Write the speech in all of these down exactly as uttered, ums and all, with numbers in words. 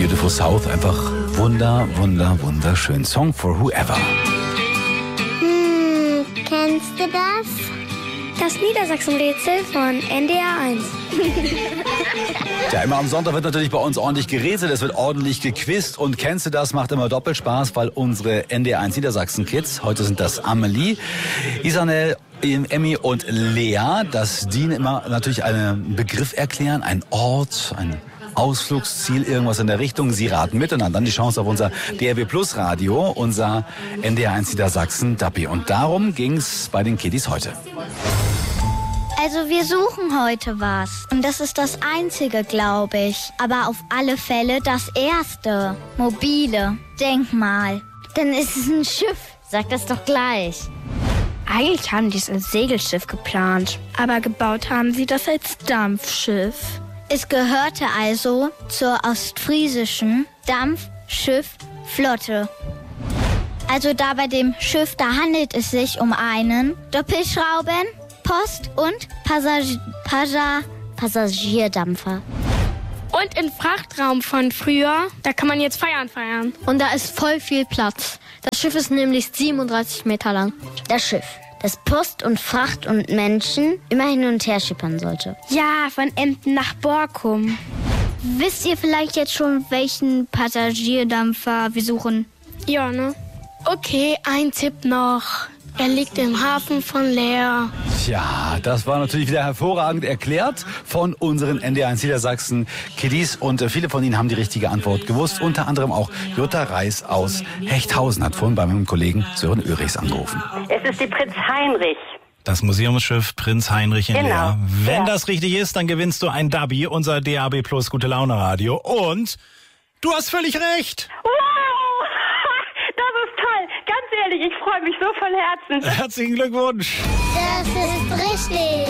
Beautiful South, einfach wunder, wunder, wunderschön. Song for Whoever. Hm, kennst du das? Das Niedersachsen-Rätsel von N D R eins. Ja, immer am Sonntag wird natürlich bei uns ordentlich gerätselt, es wird ordentlich gequizt und kennst du das, macht immer doppelt Spaß, weil unsere N D R eins Niedersachsen-Kids, heute sind das Amelie, Isanel, Emmy und Lea, dass die immer natürlich einen Begriff erklären, einen Ort, ein Ausflugsziel, irgendwas in der Richtung. Sie raten mit und haben dann die Chance auf unser D R B Plus Radio, unser N D R eins Niedersachsen Dappi. Und darum ging's bei den Kiddies heute. Also wir suchen heute was. Und das ist das Einzige, glaube ich. Aber auf alle Fälle das Erste. Mobile. Denkmal. Dann ist es ein Schiff. Sag das doch gleich. Eigentlich haben die es als Segelschiff geplant. Aber gebaut haben sie das als Dampfschiff. Es gehörte also zur ostfriesischen Dampfschiffflotte. Also da bei dem Schiff, da handelt es sich um einen Doppelschrauben, Post- und Passagier, Passagier, Passagierdampfer. Und im Frachtraum von früher, da kann man jetzt Feiern feiern. Und da ist voll viel Platz. Das Schiff ist nämlich siebenunddreißig Meter lang. Das Schiff, das Post und Fracht und Menschen immer hin und her schippern sollte. Ja, von Emden nach Borkum. Wisst ihr vielleicht jetzt schon, welchen Passagierdampfer wir suchen? Ja, ne? Okay, ein Tipp noch. Er liegt im Hafen von Leer. Tja, das war natürlich wieder hervorragend erklärt von unseren N D R eins Niedersachsen Kiddies und viele von ihnen haben die richtige Antwort gewusst. Unter anderem auch Jutta Reis aus Hechthausen hat vorhin bei meinem Kollegen Sören Oerichs angerufen. Es ist die Prinz Heinrich. Das Museumsschiff Prinz Heinrich in Genau. Leer. Wenn Ja. das richtig ist, dann gewinnst du ein Dubby, unser D A B Plus Gute Laune Radio. Und du hast völlig recht. Wow! Das ist toll. Ganz ehrlich, ich freue mich so von Herzen. Herzlichen Glückwunsch. Das ist richtig.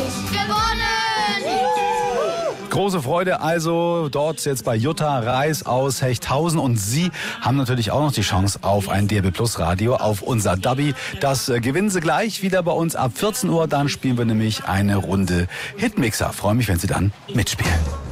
Große Freude also dort jetzt bei Jutta Reis aus Hechthausen und Sie haben natürlich auch noch die Chance auf ein D R B Plus Radio, auf unser Dubby. Das äh, gewinnen Sie gleich wieder bei uns ab vierzehn Uhr. Dann spielen wir nämlich eine Runde Hitmixer. Freue mich, wenn Sie dann mitspielen.